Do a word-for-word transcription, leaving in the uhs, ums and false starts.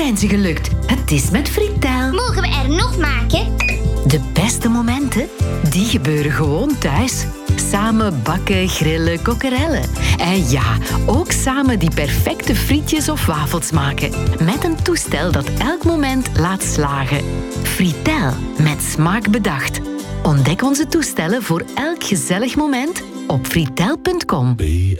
zijn ze gelukt. Het is met Fritel. Mogen we er nog maken? De beste momenten, die gebeuren gewoon thuis. Samen bakken, grillen, kokkerellen. En ja, ook samen die perfecte frietjes of wafels maken. Met een toestel dat elk moment laat slagen. Fritel, met smaak bedacht. Ontdek onze toestellen voor elk gezellig moment op fritel punt com. B